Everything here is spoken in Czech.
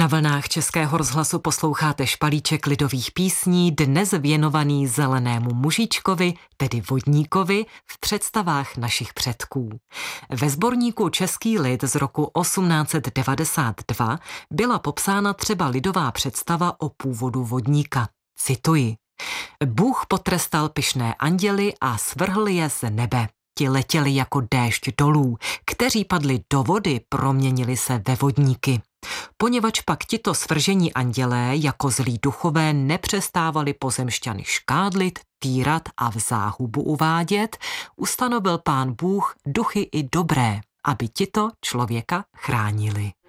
Na vlnách Českého rozhlasu posloucháte špalíček lidových písní, dnes věnovaný zelenému mužičkovi, tedy vodníkovi, v představách našich předků. Ve sborníku Český lid z roku 1892 byla popsána třeba lidová představa o původu vodníka. Cituji. Bůh potrestal pyšné anděly a svrhl je z nebe. Ti letěli jako déšť dolů, kteří padli do vody, proměnili se ve vodníky. Poněvadž pak tito svržení andělé jako zlí duchové nepřestávali pozemšťany škádlit, týrat a v záhubu uvádět, ustanovil Pán Bůh duchy i dobré, aby tito člověka chránili.